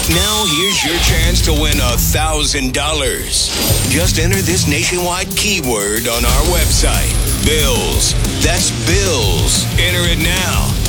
Now here's your chance to win $1,000. Just enter this nationwide keyword on our website. Bills. That's bills. Enter it now.